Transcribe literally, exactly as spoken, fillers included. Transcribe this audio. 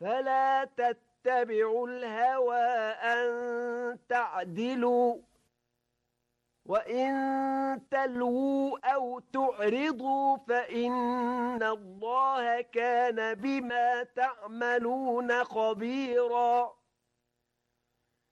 فلا تتبعوا الهوى أن تعدلوا، وإن تلووا أو تعرضوا فإن الله كان بما تعملون خبيراً.